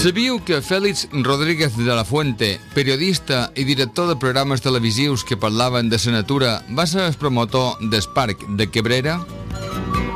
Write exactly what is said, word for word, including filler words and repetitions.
Sabíeu que Félix Rodríguez de la Fuente, periodista i director de programes televisius que parlaven de la natura, va ser el promotor del Parc de Cabrera?